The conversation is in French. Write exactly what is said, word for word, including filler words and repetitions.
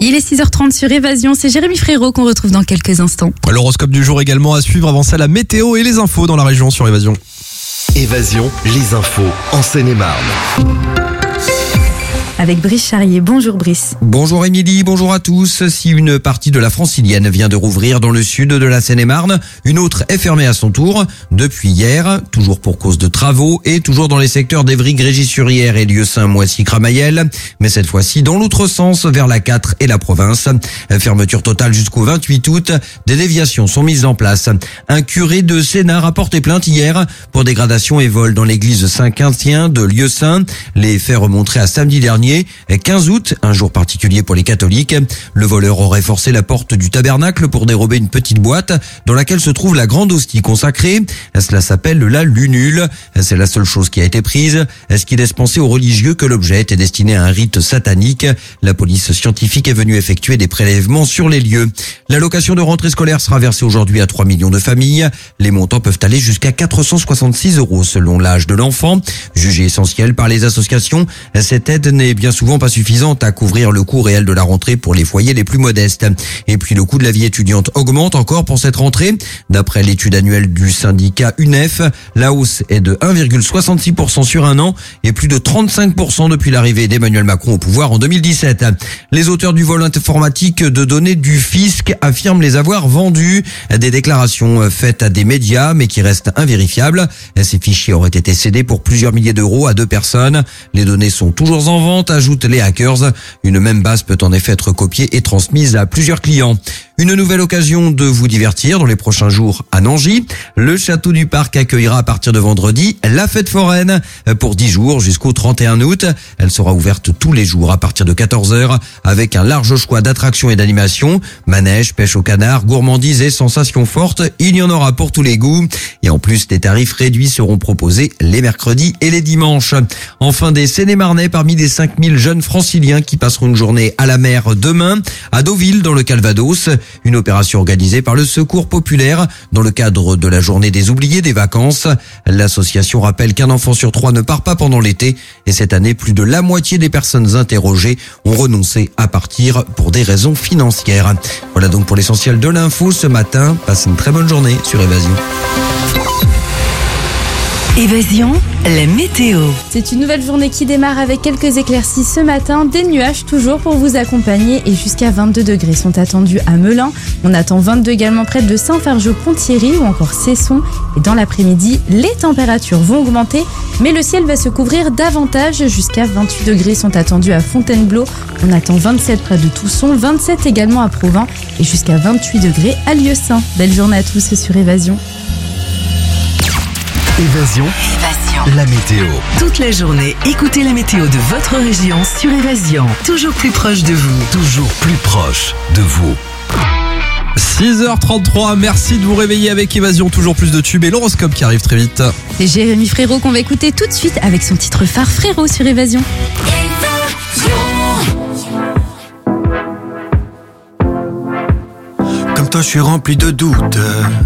Il est six heures trente sur Évasion, c'est Jérémy Frérot qu'on retrouve dans quelques instants. L'horoscope du jour également à suivre, avant ça la météo et les infos dans la région sur Évasion. Évasion, les infos en Seine-et-Marne. Avec Brice Charrier. Bonjour Brice. Bonjour Émilie, bonjour à tous. Si une partie de la Francilienne vient de rouvrir dans le sud de la Seine-et-Marne, une autre est fermée à son tour depuis hier, toujours pour cause de travaux et toujours dans les secteurs d'Évry, Grésy-sur-Yère et Lieu-Saint, Moissy-Cramayel, mais cette fois-ci dans l'autre sens vers la quatre et la province. Fermeture totale jusqu'au vingt-huit août. Des déviations sont mises en place. Un curé de Sénart a porté plainte hier pour dégradation et vol dans l'église Saint-Quintien de Lieu-Saint. Les faits remonteraient à samedi dernier, quinze août, un jour particulier pour les catholiques. Le voleur aurait forcé la porte du tabernacle pour dérober une petite boîte dans laquelle se trouve la grande hostie consacrée. Cela s'appelle la lunule. C'est la seule chose qui a été prise. Ce qui laisse penser aux religieux que l'objet était destiné à un rite satanique. La police scientifique est venue effectuer des prélèvements sur les lieux. L'allocation de rentrée scolaire sera versée aujourd'hui à trois millions de familles. Les montants peuvent aller jusqu'à quatre cent soixante-six euros selon l'âge de l'enfant. Jugée essentielle par les associations, cette aide n'est bien souvent pas suffisante à couvrir le coût réel de la rentrée pour les foyers les plus modestes. Et puis le coût de la vie étudiante augmente encore pour cette rentrée. D'après l'étude annuelle du syndicat U N E F, la hausse est de un virgule soixante-six pour cent sur un an et plus de trente-cinq pour cent depuis l'arrivée d'Emmanuel Macron au pouvoir en deux mille dix-sept. Les auteurs du vol informatique de données du fisc affirment les avoir vendus. Des déclarations faites à des médias mais qui restent invérifiables. Ces fichiers auraient été cédés pour plusieurs milliers d'euros à deux personnes. Les données sont toujours en vente, ajoutent les hackers. Une même base peut en effet être copiée et transmise à plusieurs clients. Une nouvelle occasion de vous divertir dans les prochains jours à Nangy. Le château du Parc accueillera à partir de vendredi la fête foraine pour dix jours jusqu'au trente et un août. Elle sera ouverte tous les jours à partir de quatorze heures avec un large choix d'attractions et d'animations. Manège, pêche au canard, gourmandises et sensations fortes. Il y en aura pour tous les goûts. Et en plus, des tarifs réduits seront proposés les mercredis et les dimanches. Enfin, des Seine-et-Marnais parmi les cinq mille jeunes franciliens qui passeront une journée à la mer demain à Deauville dans le Calvados. Une opération organisée par le Secours populaire dans le cadre de la journée des oubliés des vacances. L'association rappelle qu'un enfant sur trois ne part pas pendant l'été et cette année, plus de la moitié des personnes interrogées ont renoncé à partir pour des raisons financières. Voilà donc pour l'essentiel de l'info ce matin. Passez une très bonne journée sur Évasion. Évasion, la météo. C'est une nouvelle journée qui démarre avec quelques éclaircies ce matin, des nuages toujours pour vous accompagner et jusqu'à vingt-deux degrés sont attendus à Melun. On attend vingt-deux également près de Saint-Fargeau-Ponthierry ou encore Cesson. Et dans l'après-midi, les températures vont augmenter, mais le ciel va se couvrir davantage. Jusqu'à vingt-huit degrés sont attendus à Fontainebleau. On attend vingt-sept près de Tousson, vingt-sept également à Provins et jusqu'à vingt-huit degrés à Lieu-Saint. Belle journée à tous sur Évasion. Évasion, Évasion. la météo. Toute la journée, écoutez la météo de votre région sur Évasion. Toujours plus proche de vous. Toujours plus proche de vous. six heures trente-trois, merci de vous réveiller avec Évasion, toujours plus de tubes et l'horoscope qui arrive très vite. C'est Jérémy Frérot qu'on va écouter tout de suite avec son titre phare Frérot sur Évasion. Comme toi, je suis rempli de doutes.